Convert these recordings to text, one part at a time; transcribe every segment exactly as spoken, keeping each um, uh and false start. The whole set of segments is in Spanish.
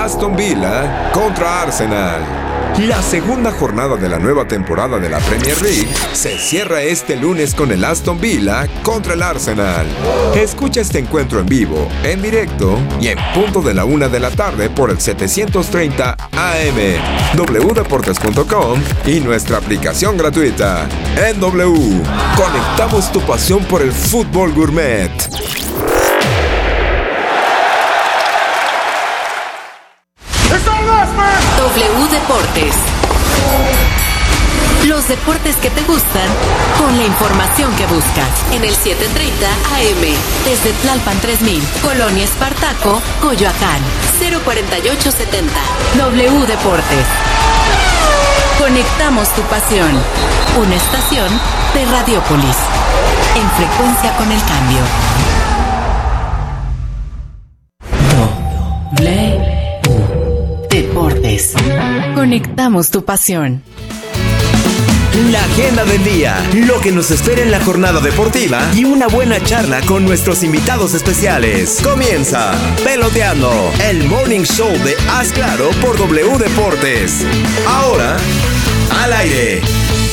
Aston Villa contra Arsenal. La segunda jornada de la nueva temporada de la Premier League se cierra este lunes con el Aston Villa contra el Arsenal. Escucha este encuentro en vivo, en directo y en punto de la una de la tarde por el setecientos treinta A M, w deportes punto com y nuestra aplicación gratuita. En W, conectamos tu pasión por el fútbol gourmet. W Deportes. Los deportes que te gustan con la información que buscas. En el setecientos treinta A M. Desde Tlalpan tres mil, Colonia Espartaco, Coyoacán. cero cuarenta y ocho setenta. W Deportes. Conectamos tu pasión. Una estación de Radiopolis. En frecuencia con el cambio. W Deportes. Conectamos tu pasión. La agenda del día, lo que nos espera en la jornada deportiva y una buena charla con nuestros invitados especiales. Comienza Peloteando, el morning show de Haz Claro por W Deportes. Ahora, al aire.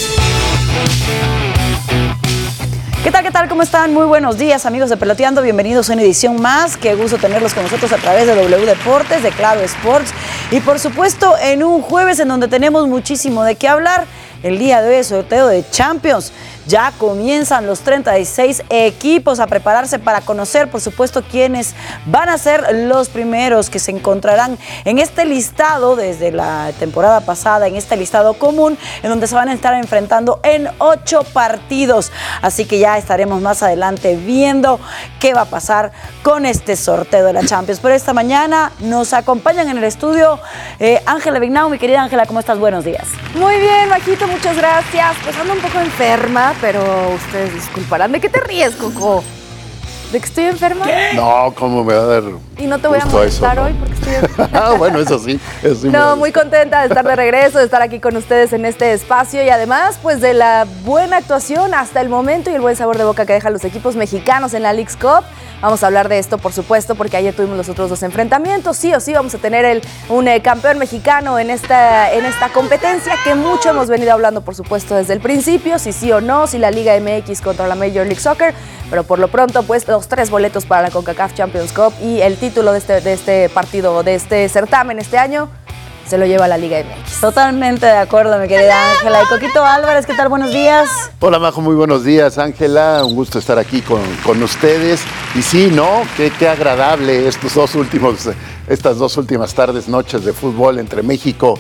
¿Qué tal, qué tal? ¿Cómo están? Muy buenos días, amigos de Peloteando. Bienvenidos a una edición más. Qué gusto tenerlos con nosotros a través de W Deportes, de Claro Sports. Y por supuesto, en un jueves en donde tenemos muchísimo de qué hablar. El día de hoy, sorteo de Champions. Ya comienzan los treinta y seis equipos a prepararse para conocer, por supuesto, quiénes van a ser los primeros que se encontrarán en este listado desde la temporada pasada, en este listado común, en donde se van a estar enfrentando en ocho partidos. Así que ya estaremos más adelante viendo qué va a pasar con este sorteo de la Champions. Pero esta mañana nos acompañan en el estudio eh, Ángela Vignau. Mi querida Ángela, ¿cómo estás? Buenos días. Muy bien, Majito, muchas gracias. Pues ando un poco enferma, pero ustedes disculparán. ¿De qué te ríes, Coco? ¿De que estoy enferma? ¿Qué? No, ¿cómo me va a dar? Y no te voy a molestar eso, ¿no? Hoy porque estoy enferma. Ah, bueno, eso sí. Eso sí no, muy contenta de estar de regreso, de estar aquí con ustedes en este espacio y además, pues de la buena actuación hasta el momento y el buen sabor de boca que dejan los equipos mexicanos en la Leagues Cup. Vamos a hablar de esto, por supuesto, porque ayer tuvimos los otros dos enfrentamientos. Sí o sí vamos a tener el, un eh, campeón mexicano en esta, en esta competencia que mucho hemos venido hablando, por supuesto, desde el principio. Si sí o no, si la Liga M X contra la Major League Soccer. Pero por lo pronto, pues los tres boletos para la CONCACAF Champions Cup y el título de este, de este partido, de este certamen este año, se lo lleva la Liga M X. Totalmente de acuerdo, mi querida Ángela. Y Coquito Álvarez, ¿qué tal? Buenos días. Hola, Majo, muy buenos días, Ángela. Un gusto estar aquí con, con ustedes. Y sí, ¿no? Qué, qué agradable estos dos últimos, estas dos últimas tardes, noches de fútbol entre México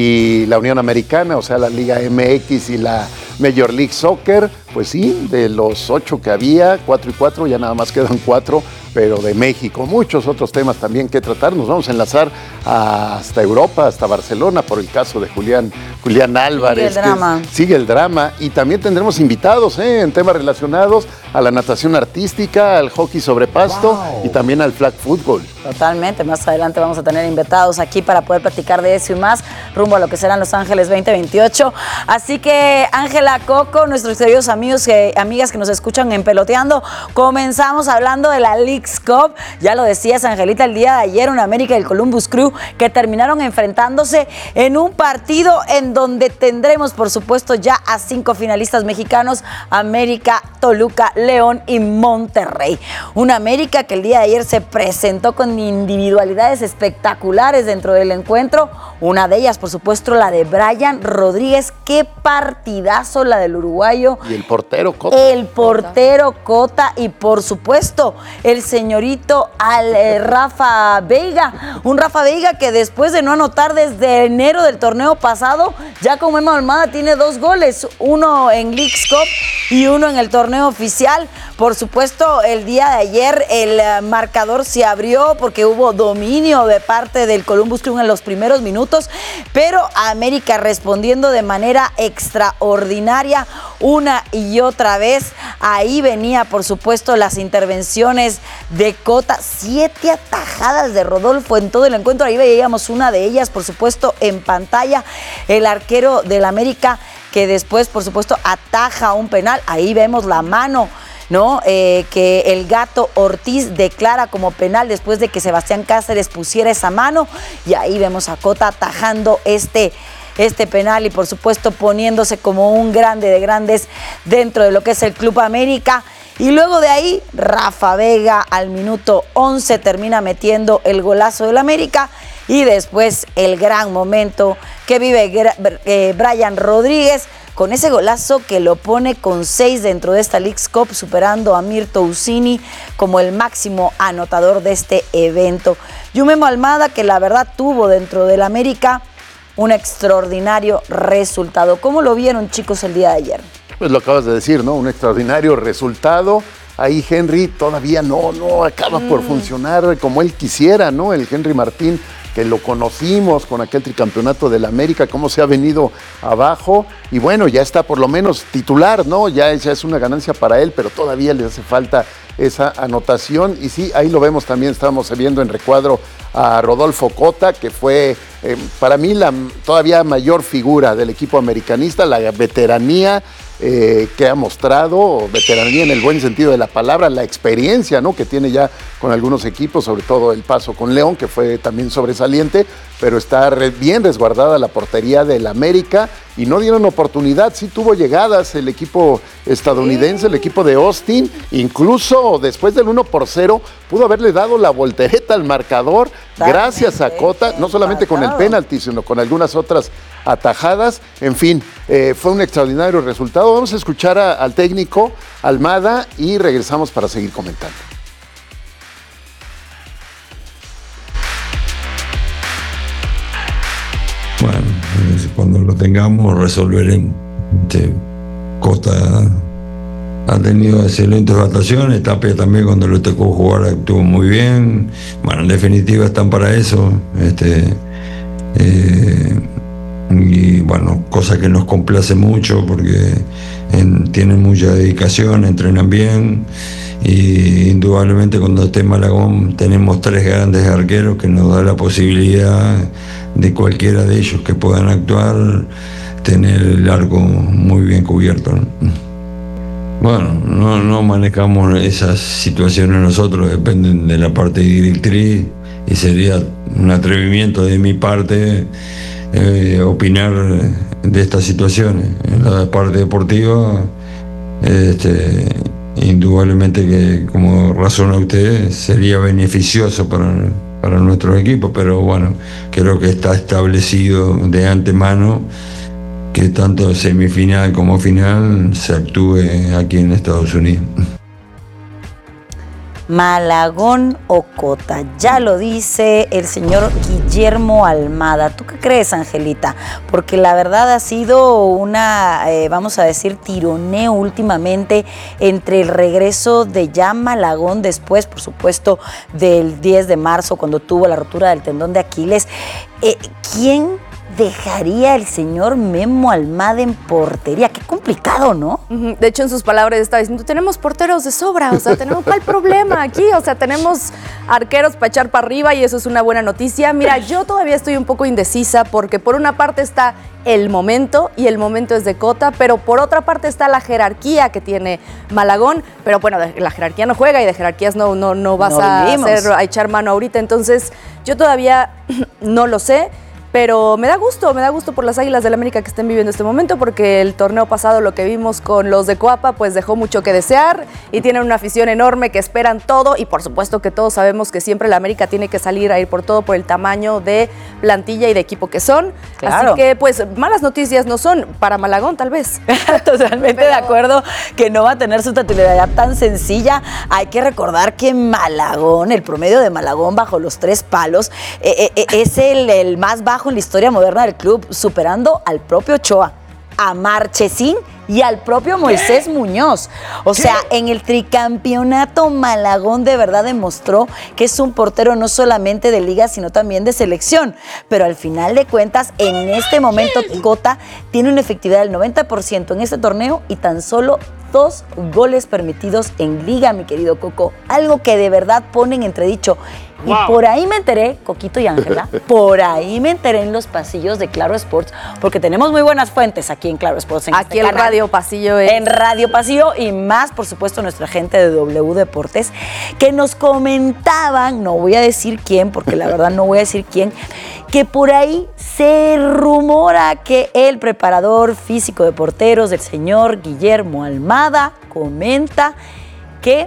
y la Unión Americana, o sea, la Liga M X y la Major League Soccer. Pues sí, de los ocho que había, cuatro y cuatro, ya nada más quedan cuatro, pero de México. Muchos otros temas también que tratar. Nos vamos a enlazar hasta Europa, hasta Barcelona, por el caso de Julián, Julián Álvarez. Sigue el drama. Que sigue el drama. Y también tendremos invitados ¿eh? en temas relacionados a la natación artística, al hockey sobre pasto wow. y también al flag football. Totalmente. Más adelante vamos a tener invitados aquí para poder platicar de eso y más rumbo a lo que serán Los Ángeles veinte veintiocho. Así que, Ángela, Coco, nuestros queridos amigos Amigos que, amigas que nos escuchan en Peloteando, comenzamos hablando de la Leagues Cup. Ya lo decías, Angelita, el día de ayer, un América y el Columbus Crew que terminaron enfrentándose en un partido en donde tendremos, por supuesto, ya a cinco finalistas mexicanos: América, Toluca, León y Monterrey. Un América que el día de ayer se presentó con individualidades espectaculares dentro del encuentro. Una de ellas, por supuesto, la de Brian Rodríguez. Qué partidazo la del uruguayo. Y el portero Cota. El portero Cota y, por supuesto, el señorito al, eh, Rafa Veiga. Un Rafa Veiga que después de no anotar desde enero del torneo pasado, ya como Memo Almada tiene dos goles. Uno en Leagues Cup y uno en el torneo oficial. Por supuesto, el día de ayer el uh, marcador se abrió porque hubo dominio de parte del Columbus Crew en los primeros minutos, pero América respondiendo de manera extraordinaria una y otra vez. Ahí venía, por supuesto, las intervenciones de Cota. Siete atajadas de Rodolfo en todo el encuentro. Ahí veíamos una de ellas, por supuesto, en pantalla. El arquero del América que después, por supuesto, ataja un penal. Ahí vemos la mano ¿no? Eh, que el Gato Ortiz declara como penal después de que Sebastián Cáceres pusiera esa mano, y ahí vemos a Cota atajando este, este penal y por supuesto poniéndose como un grande de grandes dentro de lo que es el Club América. Y luego de ahí, Rafa Vega al minuto once termina metiendo el golazo del América, y después el gran momento que vive eh, Brian Rodríguez con ese golazo que lo pone con seis dentro de esta Leagues Cup, superando a Mirto Ucini como el máximo anotador de este evento. Y un Memo Almada que la verdad tuvo dentro del América un extraordinario resultado. ¿Cómo lo vieron, chicos, el día de ayer? Pues lo acabas de decir, ¿no? Un extraordinario resultado. Ahí Henry todavía no, no acaba mm. por funcionar como él quisiera, ¿no? El Henry Martín, que lo conocimos con aquel tricampeonato del América, cómo se ha venido abajo, y bueno, ya está por lo menos titular, ¿no? Ya, ya es una ganancia para él, pero todavía le hace falta esa anotación, y sí, ahí lo vemos también, estamos viendo en recuadro a Rodolfo Cota, que fue eh, para mí la todavía mayor figura del equipo americanista, la veteranía eh, que ha mostrado, veteranía en el buen sentido de la palabra, la experiencia, ¿no?, que tiene ya con algunos equipos, sobre todo el paso con León, que fue también sobresaliente, pero está re, bien resguardada la portería del América, y no dieron oportunidad. Sí tuvo llegadas el equipo estadounidense, el equipo de Austin, incluso después del uno por cero pudo haberle dado la voltereta al marcador, gracias a Cota, no solamente con el penalti, sino con algunas otras atajadas. En fin, eh, fue un extraordinario resultado. Vamos a escuchar a, al técnico Almada y regresamos para seguir comentando. Bueno, cuando lo tengamos resolveremos. Este, Cota ha tenido excelentes actuaciones, Tapia también cuando le tocó jugar actuó muy bien. Bueno, en definitiva están para eso. Este, eh, y bueno, cosa que nos complace mucho porque en, tienen mucha dedicación, entrenan bien, y indudablemente cuando esté Malagón tenemos tres grandes arqueros que nos da la posibilidad de cualquiera de ellos que puedan actuar, tener el arco muy bien cubierto, ¿no? Bueno, no, no manejamos esas situaciones nosotros, dependen de la parte directriz, y sería un atrevimiento de mi parte eh, opinar de estas situaciones. En la parte deportiva, este, indudablemente que, como razona usted, sería beneficioso para, para nuestros equipos, pero bueno, creo que está establecido de antemano que tanto semifinal como final se actúe aquí en Estados Unidos. Malagón o Cota, ya lo dice el señor Guillermo Almada. ¿Tú qué crees, Angelita? Porque la verdad ha sido una, eh, vamos a decir, tironeo últimamente entre el regreso de ya Malagón, después, por supuesto, del diez de marzo, cuando tuvo la rotura del tendón de Aquiles. Eh, ¿Quién dejaría el señor Memo Almada en portería? Qué complicado, ¿no? De hecho, en sus palabras estaba diciendo, tenemos porteros de sobra, o sea, tenemos, ¿cuál problema aquí? O sea, tenemos arqueros para echar para arriba, y eso es una buena noticia. Mira, yo todavía estoy un poco indecisa, porque por una parte está el momento, y el momento es de Cota, pero por otra parte está la jerarquía que tiene Malagón, pero bueno, la jerarquía no juega, y de jerarquías no, no, no vas no a, hacer, a echar mano ahorita, entonces yo todavía no lo sé. Pero me da gusto, me da gusto por las Águilas del América que estén viviendo este momento, porque el torneo pasado, lo que vimos con los de Coapa, pues dejó mucho que desear, y tienen una afición enorme que esperan todo, y por supuesto que todos sabemos que siempre la América tiene que salir a ir por todo por el tamaño de plantilla y de equipo que son. Claro. Así que pues malas noticias no son para Malagón, tal vez. Totalmente Pero... de acuerdo que no va a tener su titularidad tan sencilla. Hay que recordar que Malagón, el promedio de Malagón bajo los tres palos, eh, eh, es el, el más bajo en la historia moderna del club, superando al propio Ochoa, a Marchesín y al propio Moisés ¿Qué? Muñoz. O ¿Qué? sea, en el tricampeonato Malagón de verdad demostró que es un portero no solamente de liga, sino también de selección. Pero al final de cuentas, en este momento, Cota tiene una efectividad del noventa por ciento en este torneo y tan solo dos goles permitidos en liga, mi querido Coco. Algo que de verdad pone en entredicho Wow. Y por ahí me enteré, Coquito y Ángela, por ahí me enteré en los pasillos de Claro Sports, porque tenemos muy buenas fuentes aquí en Claro Sports. En aquí este en Radio Pasillo. Es... En Radio Pasillo y más, por supuesto, nuestra gente de W Deportes, que nos comentaban, no voy a decir quién, porque la verdad no voy a decir quién, que por ahí se rumora que el preparador físico de porteros del señor Guillermo Almada comenta que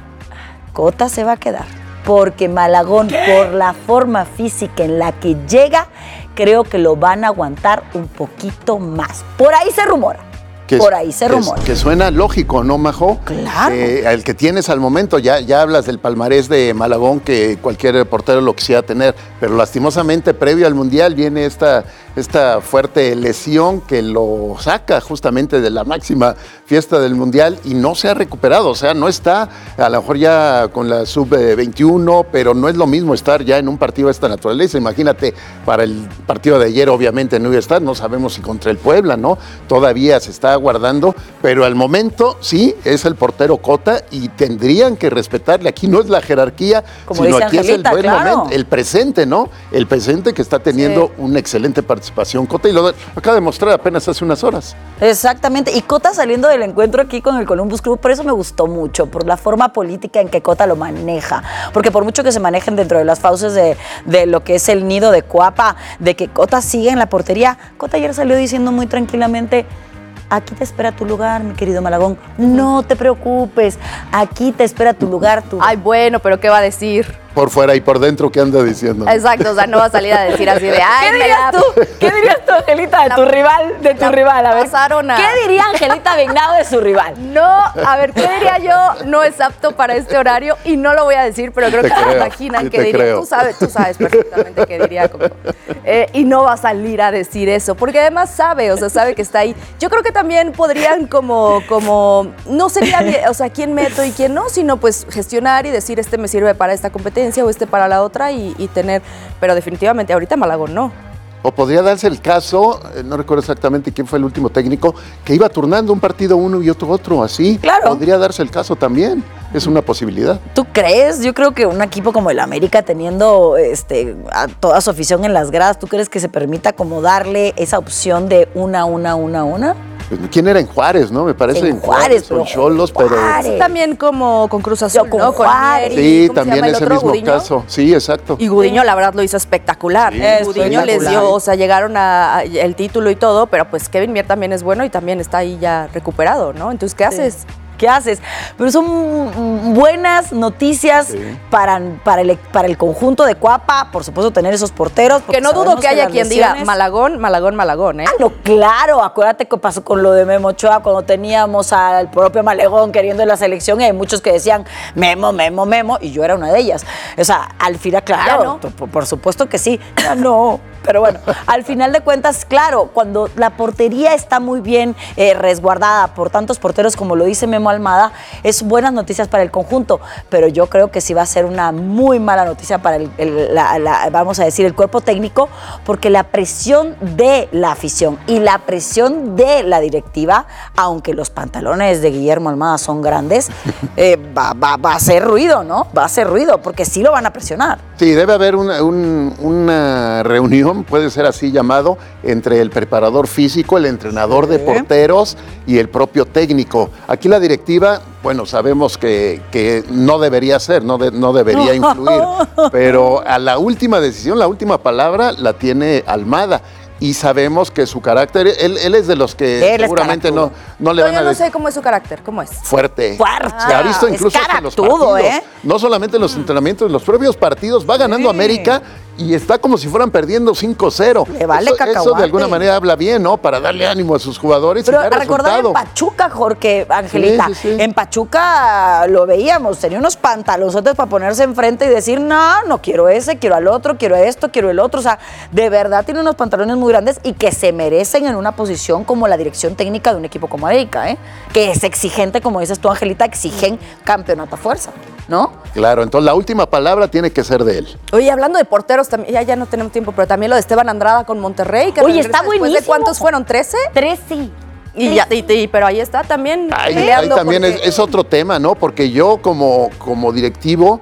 Cota se va a quedar. Porque Malagón, ¿qué? Por la forma física en la que llega, creo que lo van a aguantar un poquito más. Por ahí se rumora. Que Por ahí se rumora. Que, que suena lógico, ¿no, Majo? Claro. Eh, el que tienes al momento, ya, ya hablas del palmarés de Malagón, que cualquier portero lo quisiera tener, pero lastimosamente previo al Mundial viene esta, esta fuerte lesión que lo saca justamente de la máxima fiesta del Mundial y no se ha recuperado, o sea, no está a lo mejor ya con la sub veintiuno, pero no es lo mismo estar ya en un partido de esta naturaleza. Imagínate, para el partido de ayer obviamente no iba a estar, no sabemos si contra el Puebla, ¿no? Todavía se está guardando, pero al momento sí es el portero Cota y tendrían que respetarle. Aquí no es la jerarquía, como sino dice aquí Angelita, es el buen claro. momento, el presente, ¿no? El presente que está teniendo sí. una excelente participación Cota y lo, lo acaba de mostrar apenas hace unas horas. Exactamente, y Cota saliendo del encuentro aquí con el Columbus Club, por eso me gustó mucho, por la forma política en que Cota lo maneja, porque por mucho que se manejen dentro de las fauces de, de lo que es el nido de Cuapa, de que Cota sigue en la portería, Cota ayer salió diciendo muy tranquilamente: aquí te espera tu lugar, mi querido Malagón. No te preocupes, aquí te espera tu lugar. Tu... Ay, bueno, pero ¿qué va a decir? Por fuera y por dentro, ¿qué anda diciendo? Exacto, o sea, no va a salir a decir así de... Ay, ¿Qué dirías la... tú? ¿Qué dirías tú, Angelita, de tu la... rival? De tu rival, a ver. Pasaron a... ¿Qué diría Angelita Vignado de su rival? No, a ver, ¿qué diría yo? No es apto para este horario y no lo voy a decir, pero creo te que creo, se imaginan sí que diría. Creo. Tú sabes, tú sabes perfectamente qué diría. Como, eh, y no va a salir a decir eso, porque además sabe, o sea, sabe que está ahí. Yo creo que también podrían como, como, no sería, bien, o sea, quién meto y quién no, sino pues gestionar y decir, este me sirve para esta competencia o este para la otra y, y tener, pero definitivamente ahorita Malagón no. O podría darse el caso, no recuerdo exactamente quién fue el último técnico, que iba turnando un partido uno y otro otro, así. Claro. Podría darse el caso también, es una posibilidad. ¿Tú crees? Yo creo que un equipo como el América, teniendo este, a toda su afición en las gradas, ¿tú crees que se permita como darle esa opción de una, una, una, una? ¿Quién era en Juárez, no? Me parece en Juárez, son Xolos, pero... Sí, también como con Cruz Azul, con ¿no? Juárez. Con sí, también ese otro? mismo Gudiño. Caso. Sí, exacto. Y Gudiño, la verdad, lo hizo espectacular. Sí, Gudiño les dio, o sea, llegaron a, a el título y todo, pero pues Kevin Mier también es bueno y también está ahí ya recuperado, ¿no? Entonces, ¿qué haces? Sí. ¿Qué haces? Pero son buenas noticias sí. para, para, el, para el conjunto de Cuapa, por supuesto tener esos porteros. Que no dudo que haya que quien lesiones... diga Malagón, Malagón, Malagón, ¿eh? Ah, no, claro, acuérdate que pasó con lo de Memo Ochoa cuando teníamos al propio Malagón queriendo la selección y hay muchos que decían Memo, Memo, Memo, y yo era una de ellas. O sea, al final, claro, no. por, por supuesto que sí, ya no. Pero bueno, al final de cuentas, claro, cuando la portería está muy bien eh, resguardada por tantos porteros como lo dice Memo Almada, es buenas noticias para el conjunto, pero yo creo que sí va a ser una muy mala noticia para el, el la, la, vamos a decir, el cuerpo técnico, porque la presión de la afición y la presión de la directiva, aunque los pantalones de Guillermo Almada son grandes, eh, va, va, va a hacer ruido, ¿no? Va a hacer ruido, porque sí lo van a presionar. Sí, debe haber una, un, una reunión, puede ser así llamado, entre el preparador físico, el entrenador de porteros y el propio técnico. Aquí la directiva, bueno, sabemos que, que no debería ser, no, de, no debería influir, pero a la última decisión, la última palabra la tiene Almada. Y sabemos que su carácter, él, él es de los que él seguramente no, no le no, van a decir. Yo no decir. sé cómo es su carácter, ¿cómo es? Fuerte. Fuerte. Se ha visto incluso en los partidos. ¿eh? No solamente en los entrenamientos, en los propios partidos. Va ganando sí. América y está como si fueran perdiendo cinco cero. Le vale eso, eso de alguna manera habla bien, ¿no? Para darle ánimo a sus jugadores. Pero y dar a recordar resultado. En Pachuca, Jorge, Angelita, sí, sí, sí. en Pachuca lo veíamos, tenía unos pantalonzotes para ponerse enfrente y decir, no, no quiero ese, quiero al otro, quiero esto, quiero el otro. O sea, de verdad tiene unos pantalones muy grandes y que se merecen en una posición como la dirección técnica de un equipo como América, ¿eh? Que es exigente, como dices tú, Angelita, exigen campeonato a fuerza, ¿no? Claro, entonces la última palabra tiene que ser de él. Oye, hablando de porteros, también, ya, ya no tenemos tiempo, pero también lo de Esteban Andrada con Monterrey. Que Oye, está buenísimo. ¿De cuántos fueron? ¿trece? Trece. Y ya, y, y, pero ahí está también ahí, ahí también porque... es, es otro tema, ¿no? Porque yo como, como directivo,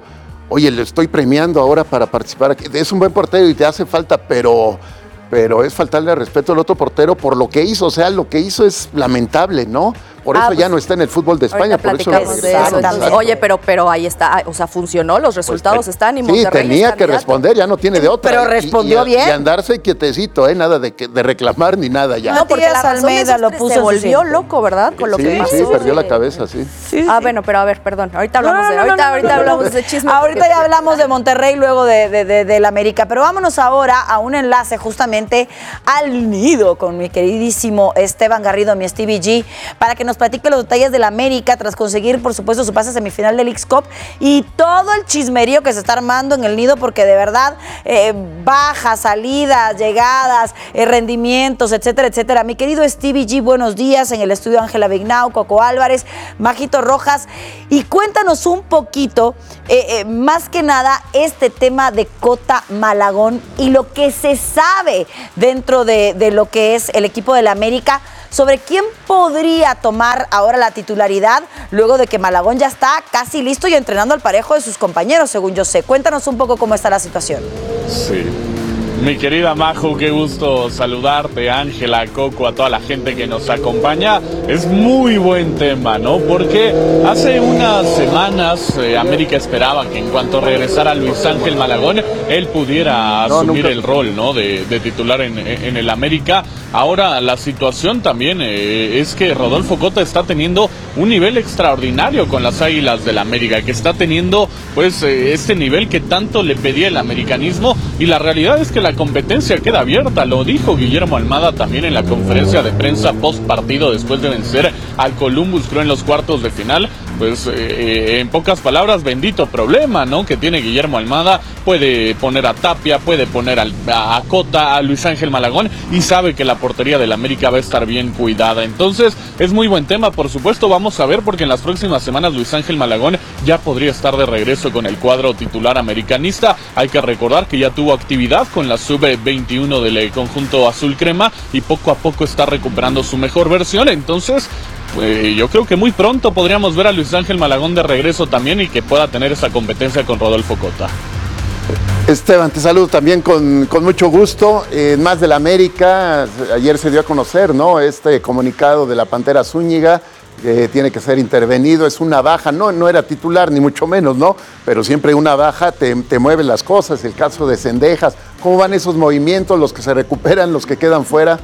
oye, le estoy premiando ahora para participar aquí. Es un buen portero y te hace falta, pero, pero es faltarle al respeto al otro portero por lo que hizo. O sea, lo que hizo es lamentable, ¿no? Por eso ah, pues, ya no está en el fútbol de España, por eso lo regresaron. Eso. Oye, pero, pero ahí está, o sea, funcionó, los resultados pues, están y sí, Monterrey tenía que responder, ya no tiene de otra. Pero respondió y, y, bien. Y andarse quietecito, ¿eh? Nada de, de reclamar ni nada ya. No, porque la Almeida lo puso. Se volvió loco, ¿verdad? Con lo sí, que pasó. Sí, perdió la cabeza, sí. sí ah, sí. bueno, pero a ver, perdón, ahorita hablamos no, no, de, ahorita, no, no, ahorita no, hablamos no, no, de chisme. Ahorita porque... ya hablamos de Monterrey, luego de, de, de, de la América, pero vámonos ahora a un enlace justamente al nido con mi queridísimo Esteban Garrido, mi Stevie G, para que nos platique los detalles de la América tras conseguir, por supuesto, su pase semifinal del Leagues Cup y todo el chismerío que se está armando en el nido, porque de verdad, eh, bajas, salidas, llegadas, eh, rendimientos, etcétera, etcétera. Mi querido Stevie G, buenos días. En el estudio Ángela Vignau, Coco Álvarez, Majito Rojas, y cuéntanos un poquito, eh, eh, más que nada, este tema de Cota Malagón y lo que se sabe dentro de, de lo que es el equipo de la América sobre quién podría tomar ahora la titularidad luego de que Malagón ya está casi listo y entrenando al parejo de sus compañeros, según yo sé. Cuéntanos un poco cómo está la situación. Sí. Mi querida Majo, qué gusto saludarte, Ángela, Coco, a toda la gente que nos acompaña. Es muy buen tema, ¿no? Porque hace unas semanas eh, América esperaba que en cuanto regresara Luis Ángel Malagón, él pudiera no, asumir nunca. el rol, ¿no? De, de titular en, en el América. Ahora la situación también eh, es que Rodolfo Cota está teniendo un nivel extraordinario con las Águilas del América, que está teniendo pues eh, este nivel que tanto le pedía el americanismo, y la realidad es que la competencia queda abierta. Lo dijo Guillermo Almada también en la conferencia de prensa post partido después de vencer al Columbus Crew en los cuartos de final. Pues eh, en pocas palabras, bendito problema, ¿no? Que tiene Guillermo Almada. Puede poner a Tapia, puede poner al, a, a Cota, a Luis Ángel Malagón, y sabe que la portería del América va a estar bien cuidada. Entonces es muy buen tema, por supuesto. Vamos a ver, porque en las próximas semanas Luis Ángel Malagón ya podría estar de regreso con el cuadro titular americanista. Hay que recordar que ya tuvo actividad con la sub veintiuno del conjunto azul crema y poco a poco está recuperando su mejor versión. Entonces Eh, yo creo que muy pronto podríamos ver a Luis Ángel Malagón de regreso también, y que pueda tener esa competencia con Rodolfo Cota. Esteban, te saludo también con, con mucho gusto. Eh, más de la América, ayer se dio a conocer, ¿no?, este comunicado de la Pantera Zúñiga, que tiene que ser intervenido. Es una baja, no, no era titular ni mucho menos, ¿no? Pero siempre una baja te, te mueve las cosas. El caso de Cendejas, ¿cómo van esos movimientos, los que se recuperan, los que quedan fuera?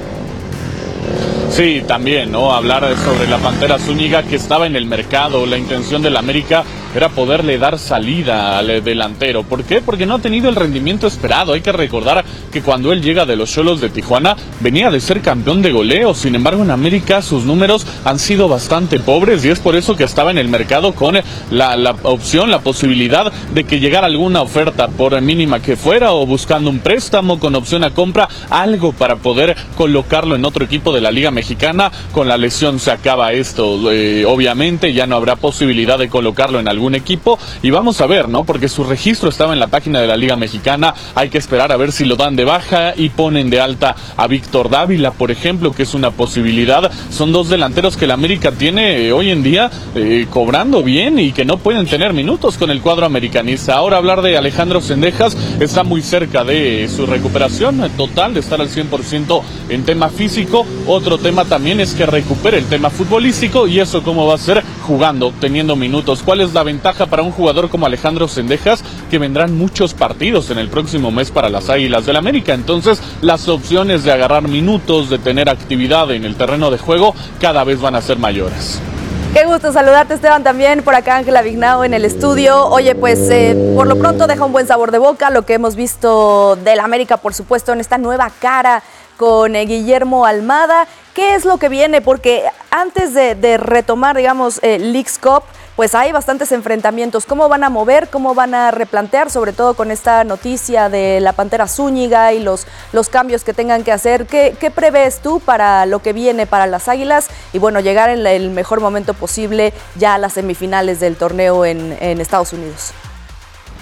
Sí, también, ¿no? Hablar sobre la Pantera Zúñiga, que estaba en el mercado. La intención del América era poderle dar salida al delantero. ¿Por qué? Porque no ha tenido el rendimiento esperado. Hay que recordar que cuando él llega de los Xolos de Tijuana, venía de ser campeón de goleo. Sin embargo, en América sus números han sido bastante pobres, y es por eso que estaba en el mercado con la, la opción, la posibilidad de que llegara alguna oferta, por mínima que fuera, o buscando un préstamo con opción a compra, algo para poder colocarlo en otro equipo de la Liga Mexicana. Con la lesión se acaba esto, eh, obviamente ya no habrá posibilidad de colocarlo en algún equipo, y vamos a ver, ¿no? Porque su registro estaba en la página de la Liga Mexicana. Hay que esperar a ver si lo dan de baja y ponen de alta a Víctor Dávila, por ejemplo, que es una posibilidad. Son dos delanteros que la América tiene eh, hoy en día eh, cobrando bien, y que no pueden tener minutos con el cuadro americanista. Ahora hablar de Alejandro Cendejas, está muy cerca de su recuperación total, de estar al cien por ciento en tema físico. Otro tema también es que recupere el tema futbolístico, y eso cómo va a ser, jugando, teniendo minutos. ¿Cuál es la ventaja para un jugador como Alejandro Cendejas? Que vendrán muchos partidos en el próximo mes para las Águilas del América. Entonces las opciones de agarrar minutos, de tener actividad en el terreno de juego, cada vez van a ser mayores. Qué gusto saludarte, Esteban, también por acá Ángela Vignau en el estudio. Oye, pues eh, por lo pronto deja un buen sabor de boca lo que hemos visto del América, por supuesto, en esta nueva cara con eh, Guillermo Almada. ¿Qué es lo que viene? Porque antes de, de retomar, digamos, eh, Leagues Cup, pues hay bastantes enfrentamientos. ¿Cómo van a mover? ¿Cómo van a replantear? Sobre todo con esta noticia de la Pantera Zúñiga y los, los cambios que tengan que hacer. ¿Qué, qué prevés tú para lo que viene para las Águilas? Y bueno, llegar en la, el mejor momento posible ya a las semifinales del torneo en, en Estados Unidos.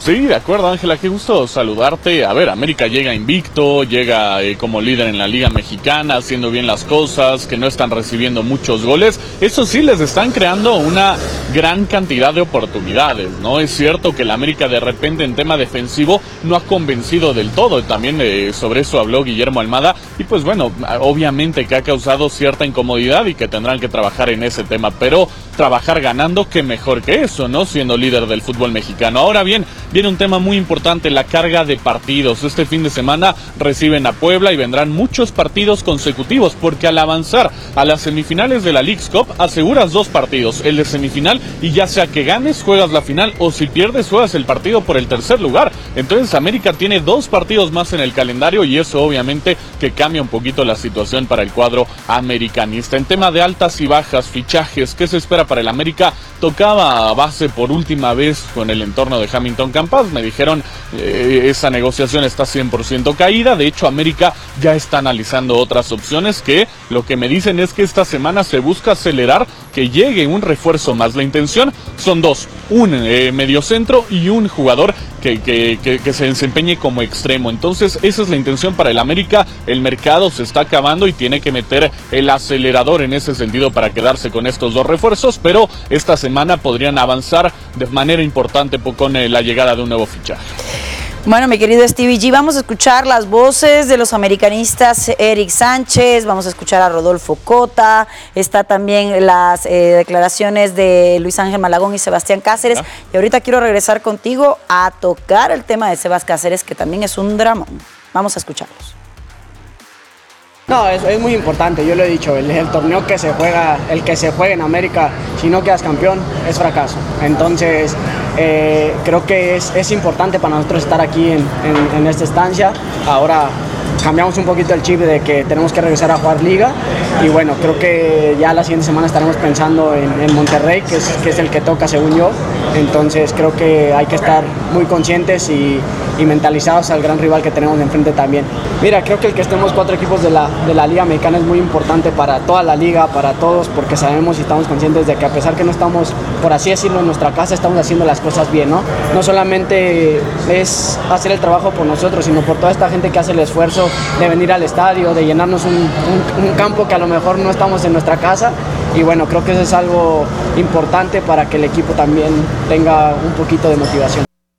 Sí, de acuerdo, Ángela, qué gusto saludarte. A ver, América llega invicto, llega eh, como líder en la Liga Mexicana, haciendo bien las cosas, que no están recibiendo muchos goles. Eso sí, les están creando una gran cantidad de oportunidades, ¿no? Es cierto que la América de repente en tema defensivo no ha convencido del todo. También eh, sobre eso habló Guillermo Almada y pues bueno, obviamente que ha causado cierta incomodidad y que tendrán que trabajar en ese tema, pero trabajar ganando, qué mejor que eso, ¿no? Siendo líder del fútbol mexicano. Ahora bien, viene un tema muy importante, la carga de partidos. Este fin de semana reciben a Puebla y vendrán muchos partidos consecutivos, porque al avanzar a las semifinales de la Leagues Cup aseguras dos partidos, el de semifinal y ya sea que ganes juegas la final o si pierdes juegas el partido por el tercer lugar. Entonces América tiene dos partidos más en el calendario y eso obviamente que cambia un poquito la situación para el cuadro americanista. En tema de altas y bajas, fichajes, ¿qué se espera para el América? Tocaba a base por última vez con el entorno de Hamilton Campas. Me dijeron eh, esa negociación está cien por ciento caída. De hecho, América ya está analizando otras opciones que lo que me dicen es que esta semana se busca acelerar que llegue un refuerzo más. La intención son dos, un eh, mediocentro y un jugador que, que, que, que se desempeñe como extremo. Entonces esa es la intención para el América. El mercado se está acabando y tiene que meter el acelerador en ese sentido para quedarse con estos dos refuerzos, pero esta semana podrían avanzar de manera importante con eh, la llegada de un nuevo fichaje. Bueno, mi querido Stevie G, vamos a escuchar las voces de los americanistas. Eric Sánchez, vamos a escuchar a Rodolfo Cota, está también las eh, declaraciones de Luis Ángel Malagón y Sebastián Cáceres. ¿Ah? Y ahorita quiero regresar contigo a tocar el tema de Sebas Cáceres, que también es un dramón. Vamos a escucharlos. No, es, es muy importante, yo lo he dicho, el, el torneo que se juega, el que se juega en América, si no quedas campeón, es fracaso. Entonces, eh, creo que es, es importante para nosotros estar aquí en, en, en esta estancia. Ahora cambiamos un poquito el chip de que tenemos que regresar a jugar liga y bueno, creo que ya la siguiente semana estaremos pensando en, en Monterrey, que es, que es el que toca según yo. Entonces creo que hay que estar muy conscientes y, y mentalizados al gran rival que tenemos enfrente también. Mira, creo que el que estemos cuatro equipos de la, de la Liga Mexicana es muy importante para toda la liga, para todos, porque sabemos y estamos conscientes de que a pesar que no estamos, por así decirlo, en nuestra casa, estamos haciendo las cosas bien, ¿no? No solamente es hacer el trabajo por nosotros, sino por toda esta gente que hace el esfuerzo de venir al estadio, de llenarnos un, un, un campo que a lo mejor no estamos en nuestra casa. Y bueno, creo que eso es algo importante para que el equipo también tenga un poquito de motivación.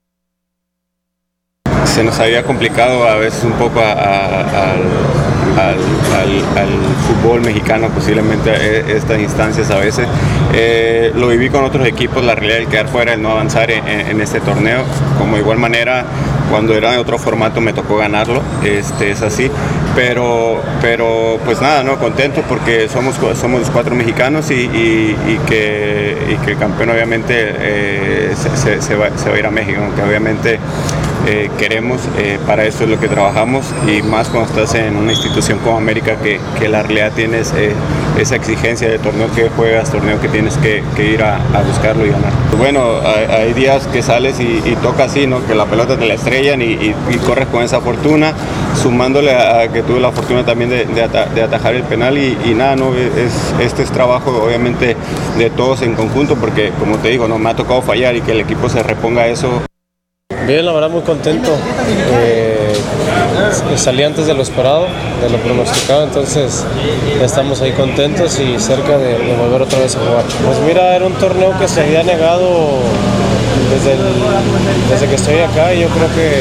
Se nos había complicado a veces un poco a, a, al, al, al, al fútbol mexicano, posiblemente estas instancias a veces. Eh, lo viví con otros equipos, la realidad de quedar fuera, el no avanzar en, en este torneo. Como de igual manera, cuando era de otro formato me tocó ganarlo, este, es así. Pero, pero pues nada, no, contento porque somos, somos los cuatro mexicanos y, y, y, que, y que el campeón obviamente eh, se, se, se, va, se va a ir a México, aunque obviamente eh, queremos, eh, para eso es lo que trabajamos y más cuando estás en una institución como América que, que la realidad tienes eh, esa exigencia de torneo que juegas, torneo que tienes que, que ir a, a buscarlo y ganar. Bueno, hay, hay días que sales y, y toca así, ¿no? Que la pelota te la estrellan y, y, y corres con esa fortuna, sumándole a, a que tuve la fortuna también de, de, ata, de atajar el penal y, y nada, ¿no? Es, este es trabajo obviamente de todos en conjunto porque como te digo, no me ha tocado fallar y que el equipo se reponga a eso. Bien, la verdad muy contento. Eh, salí antes de lo esperado, de lo pronosticado, entonces ya estamos ahí contentos y cerca de, de volver otra vez a jugar. Pues mira, era un torneo que se había negado desde, el, desde que estoy acá y yo creo que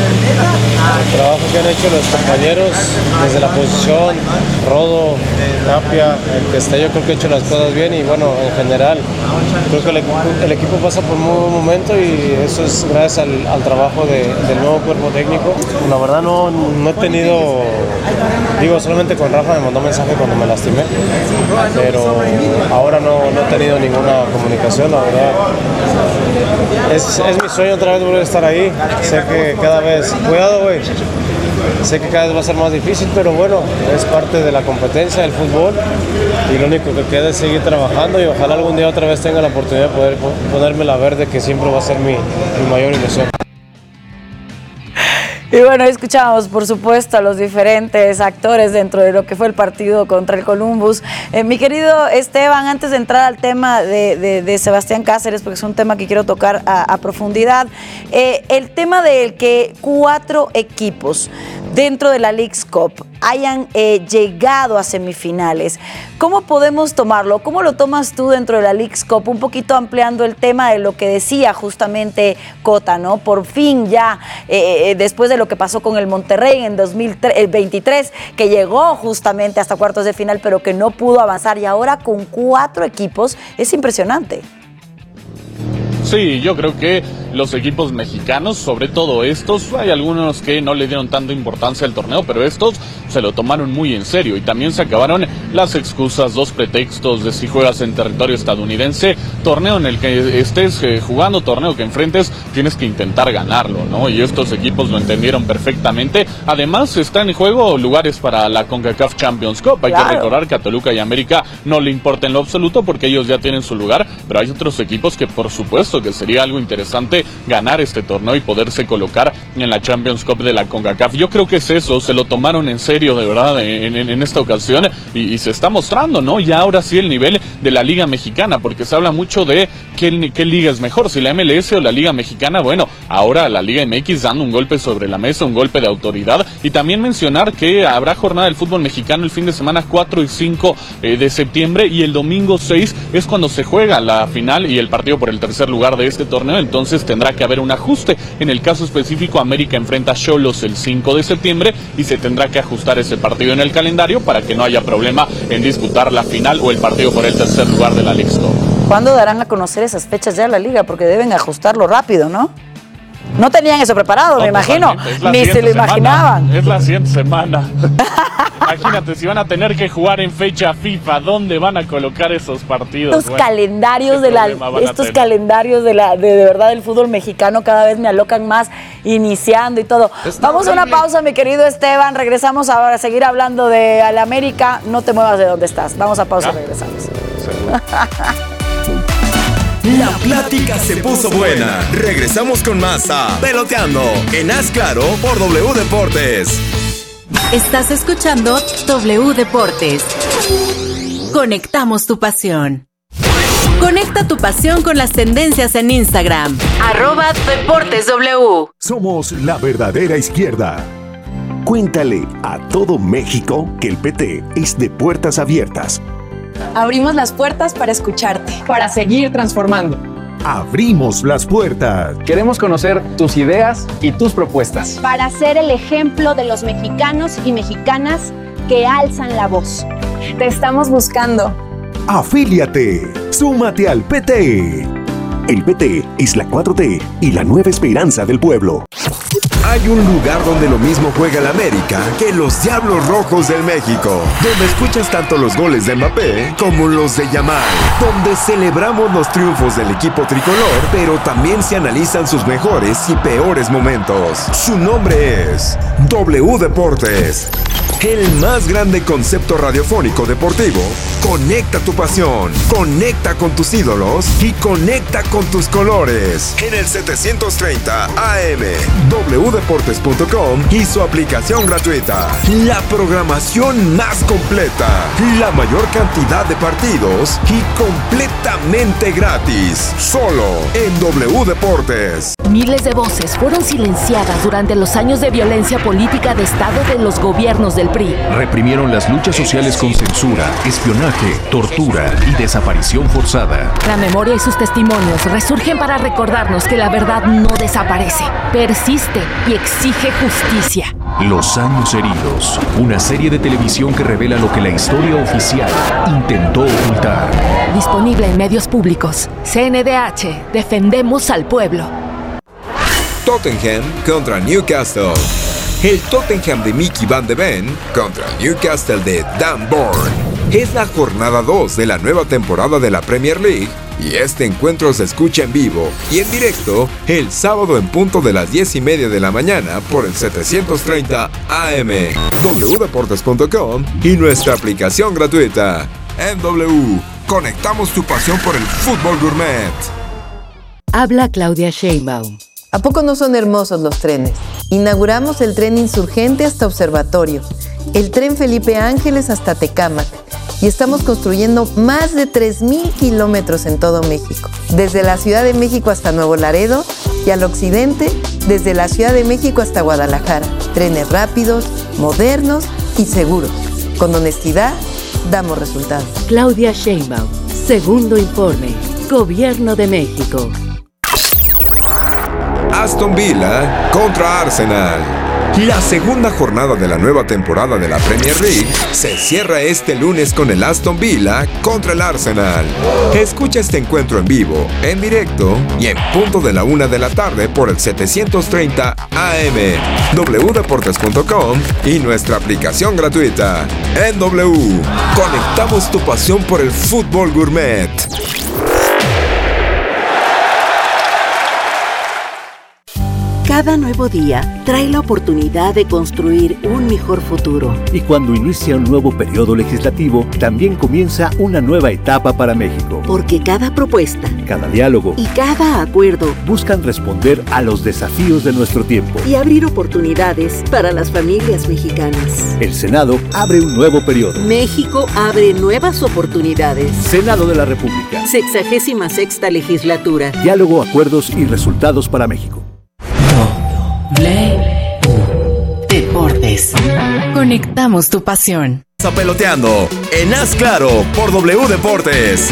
el trabajo que han hecho los compañeros desde la posición, Rodo, Tapia, el que está, yo creo que he hecho las cosas bien y bueno, en general creo que el, el equipo pasa por un muy buen momento y eso es gracias al, al trabajo de, del nuevo cuerpo técnico. La verdad no, no he tenido, digo solamente con Rafa me mandó mensaje cuando me lastimé, pero ahora no, no he tenido ninguna comunicación, la verdad. Es, es mi sueño otra vez volver a estar ahí, sé que cada vez, cuidado güey, sé que cada vez va a ser más difícil, pero bueno, es parte de la competencia del fútbol y lo único que queda es seguir trabajando y ojalá algún día otra vez tenga la oportunidad de poder ponerme la verde, que siempre va a ser mi, mi mayor ilusión. Y bueno, escuchamos, por supuesto, a los diferentes actores dentro de lo que fue el partido contra el Columbus. Eh, mi querido Esteban, antes de entrar al tema de, de, de Sebastián Cáceres, porque es un tema que quiero tocar a, a profundidad, eh, el tema del que cuatro equipos dentro de la Leagues Cup hayan eh, llegado a semifinales. ¿Cómo podemos tomarlo? ¿Cómo lo tomas tú dentro de la Leagues Cup? Un poquito ampliando el tema de lo que decía justamente Cota, ¿no? Por fin ya, eh, después de lo que pasó con el Monterrey en dos mil veintitrés, que llegó justamente hasta cuartos de final, pero que no pudo avanzar, y ahora con cuatro equipos, es impresionante. Sí, yo creo que los equipos mexicanos, sobre todo estos, hay algunos que no le dieron tanta importancia al torneo, pero estos se lo tomaron muy en serio y también se acabaron las excusas, los pretextos de si juegas en territorio estadounidense, torneo en el que estés eh, jugando, torneo que enfrentes, tienes que intentar ganarlo, ¿no? Y estos equipos lo entendieron perfectamente. Además, están en juego lugares para la CONCACAF Champions Cup. Hay claro. que recordar que a Toluca y América no le importa en lo absoluto porque ellos ya tienen su lugar, pero hay otros equipos que por supuesto que sería algo interesante ganar este torneo y poderse colocar en la Champions Cup de la CONCACAF. Yo creo que es eso, se lo tomaron en serio de verdad en, en, en esta ocasión y, y se está mostrando, ¿no? Y ahora sí el nivel de la Liga Mexicana, porque se habla mucho de qué, qué liga es mejor, si la M L S o la Liga Mexicana. Bueno, ahora la Liga M X dando un golpe sobre la mesa, un golpe de autoridad, y también mencionar que habrá jornada del fútbol mexicano el fin de semana cuatro y cinco eh, de septiembre, y el domingo seis es cuando se juega la final y el partido por el tercer lugar de este torneo, entonces tendrá que haber un ajuste. En el caso específico, América enfrenta a Xolos el cinco de septiembre y se tendrá que ajustar ese partido en el calendario para que no haya problema en disputar la final o el partido por el tercer lugar de la Leagues Cup. ¿Cuándo darán a conocer esas fechas ya a la liga? Porque deben ajustarlo rápido, ¿no? No tenían eso preparado, no, me imagino. Ni se lo semana. imaginaban. Es la siguiente semana. Imagínate, si van a tener que jugar en fecha FIFA, ¿dónde van a colocar esos partidos? Estos bueno, calendarios de la, estos calendarios de la, de, de verdad del fútbol mexicano cada vez me alocan más, iniciando y todo. Está Vamos horrible. a una pausa, mi querido Esteban. Regresamos ahora a seguir hablando de al América. No te muevas de donde estás. Vamos a pausa y regresamos. La plática se puso buena. Regresamos con más a Peloteando en Haz Claro por W Deportes. Estás escuchando W Deportes. Conectamos tu pasión. Conecta tu pasión con las tendencias en Instagram. Arroba Deportes W. Somos la verdadera izquierda. Cuéntale a todo México que el P T es de puertas abiertas. Abrimos las puertas para escucharte, para seguir transformando. Abrimos las puertas. Queremos conocer tus ideas y tus propuestas. Para ser el ejemplo de los mexicanos y mexicanas que alzan la voz. Te estamos buscando. Afíliate. Súmate al P T. El P T es la cuatro T y la nueva esperanza del pueblo. Hay un lugar donde lo mismo juega el América que los Diablos Rojos del México, donde escuchas tanto los goles de Mbappé como los de Yamal, donde celebramos los triunfos del equipo tricolor, pero también se analizan sus mejores y peores momentos. Su nombre es W Deportes, el más grande concepto radiofónico deportivo. Conecta tu pasión, conecta con tus ídolos y conecta con tus colores. En el setecientos treinta A M, w deportes punto com y su aplicación gratuita. La programación más completa, la mayor cantidad de partidos y completamente gratis. Solo en W Deportes. Miles de voces fueron silenciadas durante los años de violencia política de Estado de los gobiernos del P R I. Reprimieron las luchas sociales con censura, espionaje, tortura y desaparición forzada. La memoria y sus testimonios resurgen para recordarnos que la verdad no desaparece, persiste y exige justicia. Los años heridos, una serie de televisión que revela lo que la historia oficial intentó ocultar. Disponible en medios públicos. C N D H, defendemos al pueblo. Tottenham contra Newcastle. El Tottenham de Mickey Van de Ven contra Newcastle de Dan Burn. Es la jornada dos de la nueva temporada de la Premier League y este encuentro se escucha en vivo y en directo el sábado en punto de las diez y media de la mañana por el setecientos treinta A M, w deportes punto com y nuestra aplicación gratuita. En W, conectamos tu pasión por el fútbol gourmet. Habla Claudia Sheinbaum. ¿A poco no son hermosos los trenes? Inauguramos el tren Insurgente hasta Observatorio, el tren Felipe Ángeles hasta Tecámac y estamos construyendo más de tres mil kilómetros en todo México, desde la Ciudad de México hasta Nuevo Laredo y al occidente, desde la Ciudad de México hasta Guadalajara. Trenes rápidos, modernos y seguros. Con honestidad, damos resultados. Claudia Sheinbaum, segundo informe, Gobierno de México. Aston Villa contra Arsenal. La segunda jornada de la nueva temporada de la Premier League se cierra este lunes con el Aston Villa contra el Arsenal. Escucha este encuentro en vivo, en directo y en punto de la una de la tarde por el setecientos treinta A M, doble u deportes punto com y nuestra aplicación gratuita. En W, conectamos tu pasión por el fútbol gourmet. Cada nuevo día trae la oportunidad de construir un mejor futuro. Y cuando inicia un nuevo periodo legislativo, también comienza una nueva etapa para México. Porque cada propuesta, cada diálogo y cada acuerdo buscan responder a los desafíos de nuestro tiempo y abrir oportunidades para las familias mexicanas. El Senado abre un nuevo periodo. México abre nuevas oportunidades. Senado de la República. Sexagésima sexta legislatura. Diálogo, acuerdos y resultados para México. W Deportes. Conectamos tu pasión. Peloteando en Haz Claro por W Deportes.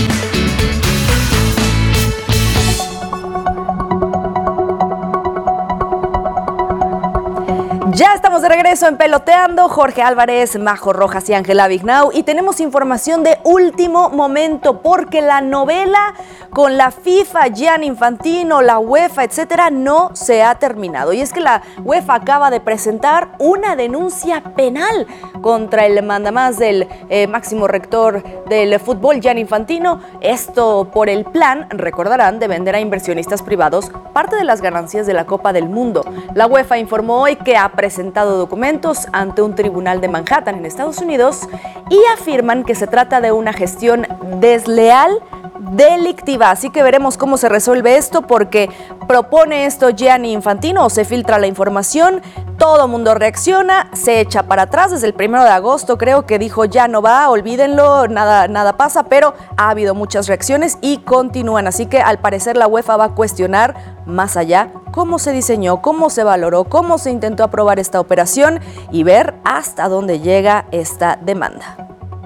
Ya estamos de regreso en Peloteando. Jorge Álvarez, Majo Rojas y Ángela Vignau. Y tenemos información de último momento porque la novela con la FIFA, Gianni Infantino, la UEFA, etcétera, no se ha terminado. Y es que la UEFA acaba de presentar una denuncia penal contra el mandamás del eh, máximo rector del fútbol, Gianni Infantino. Esto por el plan, recordarán, de vender a inversionistas privados parte de las ganancias de la Copa del Mundo. La UEFA informó hoy que ha presentado documentos ante un tribunal de Manhattan en Estados Unidos y afirman que se trata de una gestión desleal delictiva. Así que veremos cómo se resuelve esto porque propone esto Gianni Infantino o se filtra la información, todo mundo reacciona, se echa para atrás desde el primero de agosto, creo que dijo ya no va, olvídenlo, nada, nada pasa, pero ha habido muchas reacciones y continúan. Así que al parecer la UEFA va a cuestionar más allá cómo se diseñó, cómo se valoró, cómo se intentó aprobar esta operación y ver hasta dónde llega esta demanda.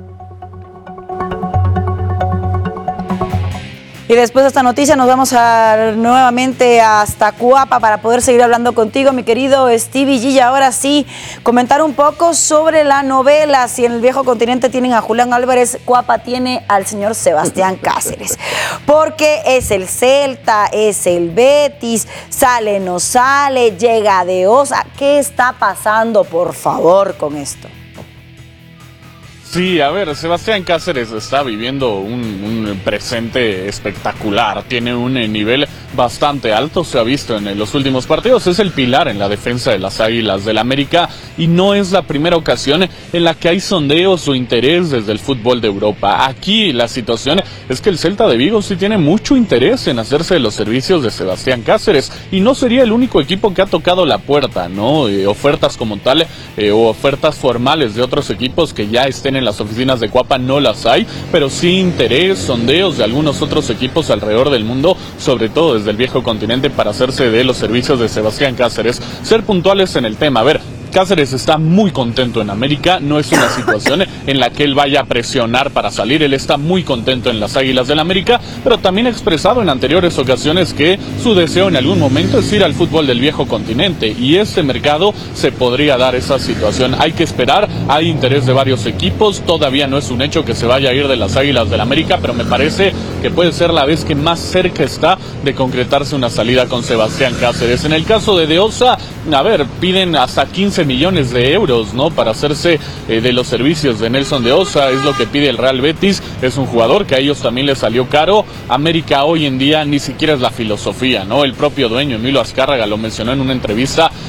Y después de esta noticia nos vamos a, nuevamente hasta Cuapa para poder seguir hablando contigo, mi querido Stevie G. Y ahora sí, comentar un poco sobre la novela. Si en el viejo continente tienen a Julián Álvarez, Cuapa tiene al señor Sebastián Cáceres. Porque es el Celta, es el Betis, sale, no sale, llega de Osa. ¿Qué está pasando, por favor, con esto? Sí, a ver, Sebastián Cáceres está viviendo un, un presente espectacular, tiene un nivel bastante alto, se ha visto en los últimos partidos, es el pilar en la defensa de las Águilas del América y no es la primera ocasión en la que hay sondeos o interés desde el fútbol de Europa. Aquí la situación es que el Celta de Vigo sí tiene mucho interés en hacerse de los servicios de Sebastián Cáceres y no sería el único equipo que ha tocado la puerta, ¿no? Eh, ofertas como tal eh, o ofertas formales de otros equipos que ya estén en las oficinas de Cuapa no las hay, pero sí interés, sondeos de algunos otros equipos alrededor del mundo, sobre todo desde el viejo continente, para hacerse de los servicios de Sebastián Cáceres. Ser puntuales en el tema, a ver, Cáceres está muy contento en América, no es una situación en la que él vaya a presionar para salir, él está muy contento en las Águilas del América, pero también ha expresado en anteriores ocasiones que su deseo en algún momento es ir al fútbol del viejo continente y este mercado se podría dar esa situación. Hay que esperar, hay interés de varios equipos, todavía no es un hecho que se vaya a ir de las Águilas del América, pero me parece que puede ser la vez que más cerca está de concretarse una salida con Sebastián Cáceres. En el caso de De Osa, a ver, piden hasta quince millones de euros, ¿no? Para hacerse eh, de los servicios de Nelson De Osa, es lo que pide el Real Betis, es un jugador que a ellos también les salió caro. América hoy en día ni siquiera es la filosofía, ¿no? El propio dueño, Emilio Azcárraga, lo mencionó en una entrevista,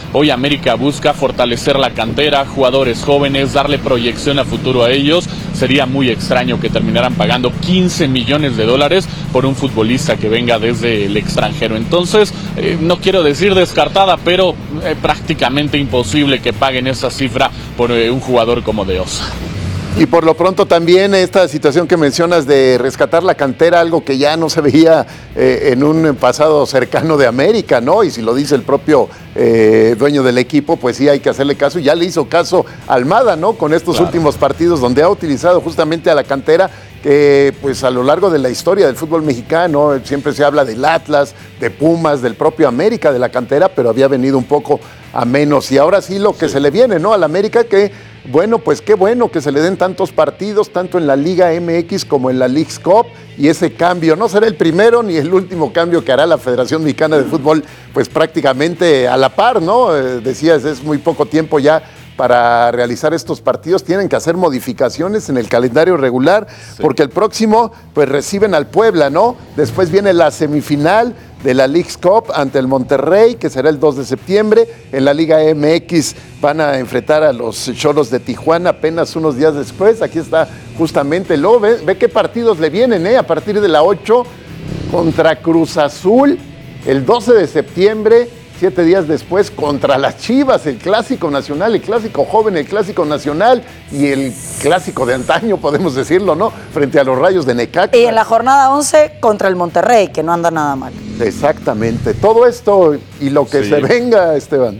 Hoy América busca fortalecer la cantera, jugadores jóvenes, darle proyección a futuro a ellos. Sería muy extraño que terminaran pagando quince millones de dólares por un futbolista que venga desde el extranjero. Entonces, eh, no quiero decir descartada, pero eh, prácticamente imposible que paguen esa cifra por eh, un jugador como De Osa. Y por lo pronto también esta situación que mencionas de rescatar la cantera, algo que ya no se veía eh, en un pasado cercano de América, ¿no? Y si lo dice el propio eh, dueño del equipo, pues sí hay que hacerle caso. Y ya le hizo caso a Almada, ¿no? Con estos claro. últimos partidos donde ha utilizado justamente a la cantera, que pues a lo largo de la historia del fútbol mexicano siempre se habla del Atlas, de Pumas, del propio América, de la cantera, pero había venido un poco a menos. Y ahora sí lo que sí. se le viene, ¿no? Al América, que bueno, pues qué bueno que se le den tantos partidos, tanto en la Liga M X como en la Leagues Cup, y ese cambio no será el primero ni el último cambio que hará la Federación Mexicana de Fútbol, pues prácticamente a la par, ¿no? Eh, decías, es muy poco tiempo ya para realizar estos partidos, tienen que hacer modificaciones en el calendario regular, sí. porque el próximo, pues reciben al Puebla, ¿no? Después viene la semifinal de la Leagues Cup ante el Monterrey, que será el dos de septiembre. En la Liga M X van a enfrentar a los Xolos de Tijuana apenas unos días después. Aquí está justamente, lo ve, ve qué partidos le vienen, ¿eh? A partir de la ocho contra Cruz Azul, el doce de septiembre, siete días después contra las Chivas, el clásico nacional, el clásico joven, el clásico nacional y el clásico de antaño, podemos decirlo, ¿no? Frente a los Rayos de Necaxa. Y en la jornada once contra el Monterrey, que no anda nada mal. Exactamente. Todo esto y lo que sí. se venga, Esteban.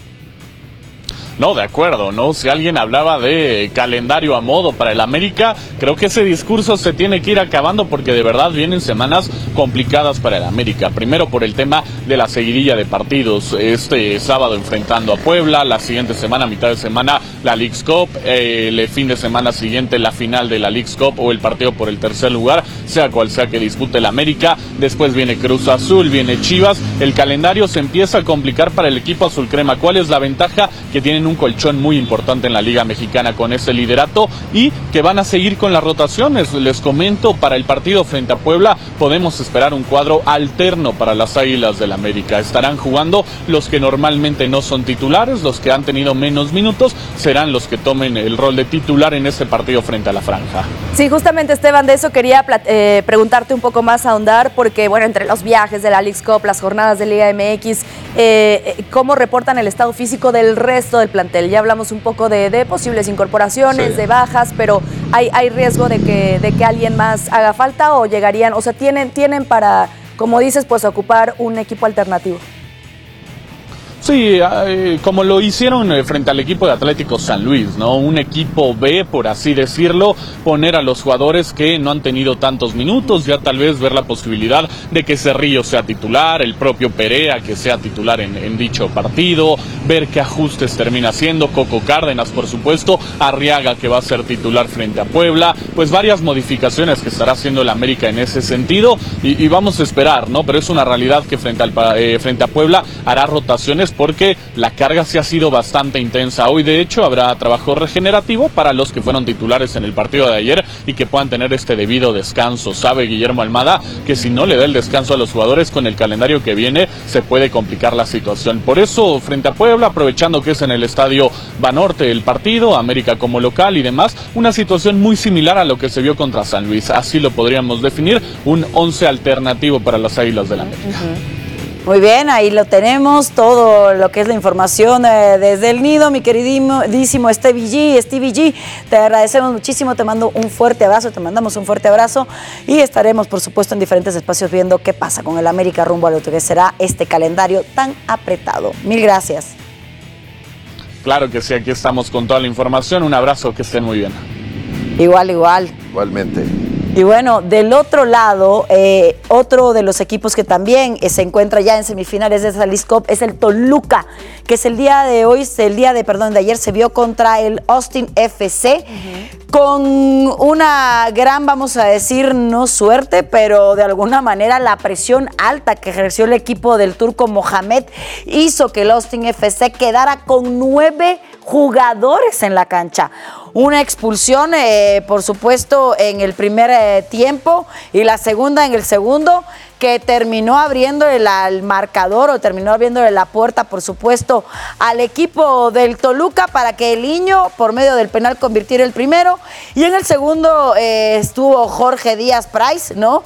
No, de acuerdo, ¿no? Si alguien hablaba de calendario a modo para el América, creo que ese discurso se tiene que ir acabando porque de verdad vienen semanas complicadas para el América. Primero por el tema de la seguidilla de partidos. Este sábado enfrentando a Puebla, la siguiente semana, mitad de semana, la Leagues Cup, eh, el fin de semana siguiente la final de la Leagues Cup o el partido por el tercer lugar, sea cual sea que dispute el América. Después viene Cruz Azul, viene Chivas. El calendario se empieza a complicar para el equipo azul crema. ¿Cuál es la ventaja? Que tienen un colchón muy importante en la Liga Mexicana con ese liderato y que van a seguir con las rotaciones. Les comento, para el partido frente a Puebla podemos esperar un cuadro alterno para las Águilas del América. Estarán jugando los que normalmente no son titulares, los que han tenido menos minutos serán los que tomen el rol de titular en ese partido frente a la Franja. Sí, justamente, Esteban, de eso quería eh, preguntarte un poco más, ahondar, porque bueno, entre los viajes de la Leagues Cup, las jornadas de Liga M X, eh, ¿cómo reportan el estado físico del resto del plantel? Ya hablamos un poco de, de posibles incorporaciones, sí. de bajas, pero ¿hay, hay riesgo de que, de que alguien más haga falta o llegarían, o sea, tienen, tienen para, como dices, pues ocupar un equipo alternativo? Sí, eh, como lo hicieron eh, frente al equipo de Atlético San Luis, ¿no? Un equipo B, por así decirlo, poner a los jugadores que no han tenido tantos minutos, ya tal vez ver la posibilidad de que Cerrillo sea titular, el propio Perea que sea titular en, en dicho partido, ver qué ajustes termina haciendo, Coco Cárdenas, por supuesto, Arriaga que va a ser titular frente a Puebla, pues varias modificaciones que estará haciendo el América en ese sentido y, y vamos a esperar, ¿no? Pero es una realidad que frente, al, eh, frente a Puebla hará rotaciones porque la carga sí ha sido bastante intensa. Hoy, de hecho, habrá trabajo regenerativo para los que fueron titulares en el partido de ayer y que puedan tener este debido descanso. Sabe Guillermo Almada que si no le da el descanso a los jugadores con el calendario que viene, se puede complicar la situación. Por eso, frente a Puebla, aprovechando que es en el estadio Banorte el partido, América como local y demás, una situación muy similar a lo que se vio contra San Luis. Así lo podríamos definir, un once alternativo para las Águilas del América. Uh-huh. Muy bien, ahí lo tenemos, todo lo que es la información eh, desde el nido, mi queridísimo Stevie G, Stevie G, te agradecemos muchísimo, te mando un fuerte abrazo, te mandamos un fuerte abrazo y estaremos, por supuesto, en diferentes espacios viendo qué pasa con el América rumbo a lo que será este calendario tan apretado. Mil gracias. Claro que sí, aquí estamos con toda la información, un abrazo, que estén muy bien. Igual, igual. Igualmente. Y bueno, del otro lado, eh, otro de los equipos que también eh, se encuentra ya en semifinales de esa Leagues Cup es el Toluca, que es el día de hoy, el día de, perdón, de ayer se vio contra el Austin F C, uh-huh. con una gran, vamos a decir, no suerte, pero de alguna manera la presión alta que ejerció el equipo del turco Mohamed hizo que el Austin F C quedara con nueve jugadores en la cancha. Una expulsión, eh, por supuesto, en el primer eh, tiempo y la segunda en el segundo, que terminó abriendo el, el marcador o terminó abriendo la puerta, por supuesto, al equipo del Toluca para que el Niño, por medio del penal, convirtiera el primero. Y en el segundo eh, estuvo Jorge Díaz Price, ¿no?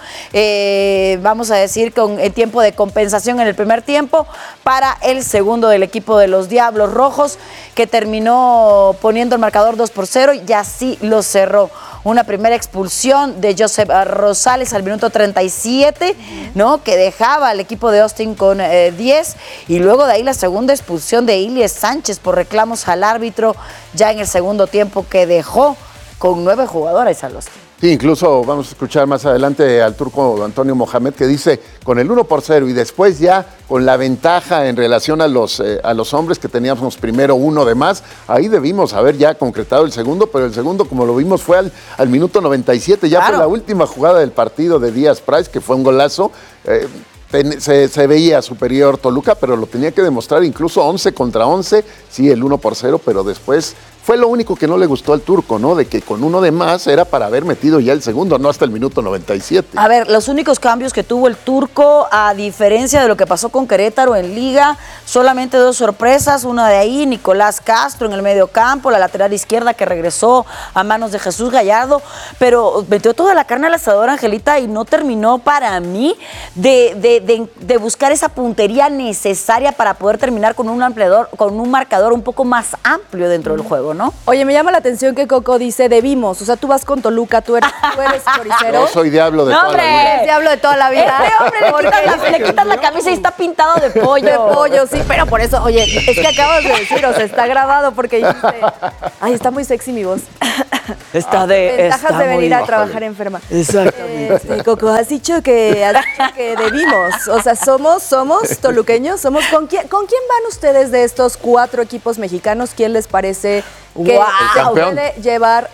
Eh, vamos a decir con el tiempo de compensación en el primer tiempo para el segundo del equipo de los Diablos Rojos, que terminó poniendo el marcador dos por cero y así lo cerró. Una primera expulsión de Joseph Rosales al minuto treinta y siete, ¿no? Que dejaba al equipo de Austin con eh, diez. Y luego de ahí la segunda expulsión de Ilies Sánchez por reclamos al árbitro ya en el segundo tiempo, que dejó con nueve jugadores al Austin. Sí, incluso vamos a escuchar más adelante al turco Antonio Mohamed, que dice con el uno por cero y después ya con la ventaja en relación a los, eh, a los hombres, que teníamos primero uno de más, ahí debimos haber ya concretado el segundo, pero el segundo, como lo vimos, fue al, al minuto noventa y siete, ya claro. Fue la última jugada del partido de Díaz Price, que fue un golazo. Eh, Se, se veía superior Toluca, pero lo tenía que demostrar incluso once contra once, sí, el uno por cero, pero después fue lo único que no le gustó al turco, ¿no? De que con uno de más era para haber metido ya el segundo, no hasta el minuto noventa y siete. A ver, los únicos cambios que tuvo el turco, a diferencia de lo que pasó con Querétaro en Liga, solamente dos sorpresas, una de ahí, Nicolás Castro en el medio campo, la lateral izquierda que regresó a manos de Jesús Gallardo, pero metió toda la carne al asador, Angelita, y no terminó para mí de, de, de, de buscar esa puntería necesaria para poder terminar con un ampliador, con un marcador un poco más amplio dentro del juego, ¿no? Oye, me llama la atención que Coco dice debimos, o sea, tú vas con Toluca, tú eres, tú eres choricero. Yo soy diablo de no, toda hombre, la vida. Eres diablo de toda la vida. Este hombre le quitas, la, le quitas la camisa y está pintado de pollo. De pollo, sí, pero por eso, oye, es que acabas de decir, o sea, está grabado porque dijiste, ay, está muy sexy mi voz. Está de... Ventajas está de venir muy... a trabajar enferma. Exactamente. Eh, sí, Coco, has dicho que, has dicho que debimos, o sea, somos, somos toluqueños, somos, ¿con quién, ¿con quién van ustedes de estos cuatro equipos mexicanos? ¿Quién les parece que wow. puede llevar